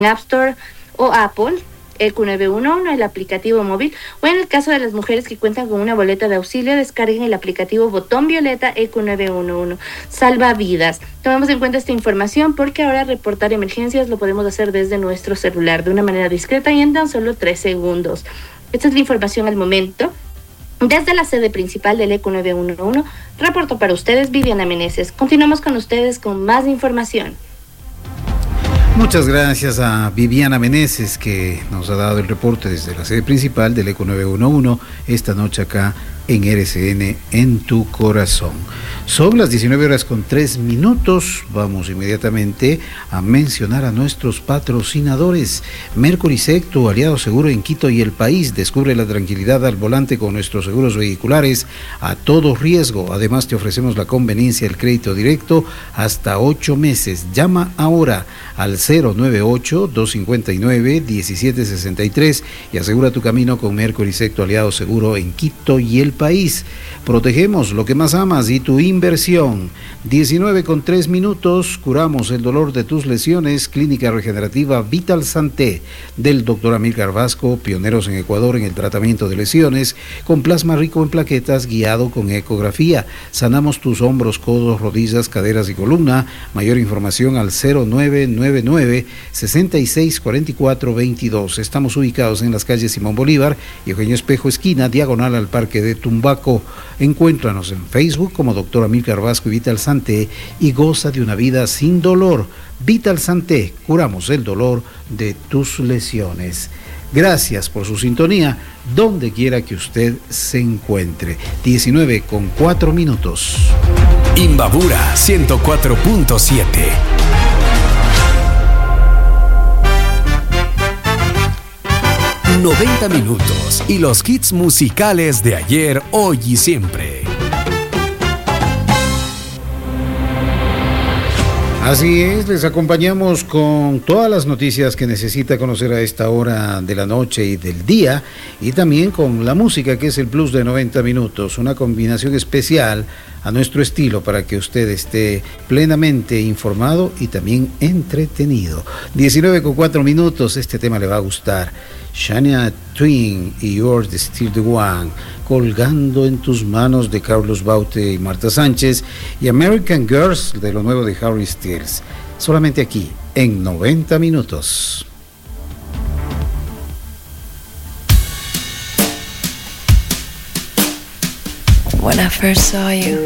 App Store o Apple, EQ911, el aplicativo móvil, o en el caso de las mujeres que cuentan con una boleta de auxilio, descarguen el aplicativo Botón Violeta EQ911. Salva vidas. Tomemos en cuenta esta información porque ahora reportar emergencias lo podemos hacer desde nuestro celular de una manera discreta y en tan solo 3 segundos. Esta es la información al momento. Desde la sede principal del EQ911, reportó para ustedes Viviana Meneses. Continuamos con ustedes con más información. Muchas gracias a Viviana Meneses, que nos ha dado el reporte desde la sede principal del ECO 911 esta noche acá en RCN, en tu corazón. Son las 19:03. Vamos inmediatamente a mencionar a nuestros patrocinadores. Mercurisec, tu aliado seguro en Quito y el país. Descubre la tranquilidad al volante con nuestros seguros vehiculares a todo riesgo. Además, te ofrecemos la conveniencia del crédito directo hasta 8 meses. Llama ahora al 098-259-1763 y asegura tu camino con Mercurisec, tu aliado seguro en Quito y el país. Protegemos lo que más amas y tu inversión. 19:03. Curamos el dolor de tus lesiones. Clínica Regenerativa Vital Santé del Dr. Amílcar Vasco, pioneros en Ecuador en el tratamiento de lesiones con plasma rico en plaquetas guiado con ecografía. Sanamos tus hombros, codos, rodillas, caderas y columna. Mayor información al 0999-664422. Estamos ubicados en las calles Simón Bolívar y Eugenio Espejo esquina, diagonal al Parque de Tumbaco. Encuéntranos en Facebook como Dr. Amílcar Vasco y Vital Santé y goza de una vida sin dolor. Vital Santé, curamos el dolor de tus lesiones. Gracias por su sintonía, donde quiera que usted se encuentre. 19:04. Imbabura 104.7. 90 minutos y los hits musicales de ayer, hoy y siempre. Así es, les acompañamos con todas las noticias que necesita conocer a esta hora de la noche y del día, y también con la música, que es el plus de 90 minutos, una combinación especial a nuestro estilo para que usted esté plenamente informado y también entretenido. 19:04, este tema le va a gustar. Shania Twain y You're Still the One, Colgando en tus manos, de Carlos Baute y Marta Sánchez, y American Girls, de lo nuevo de Harry Styles, solamente aquí en 90 minutos. When I first saw you,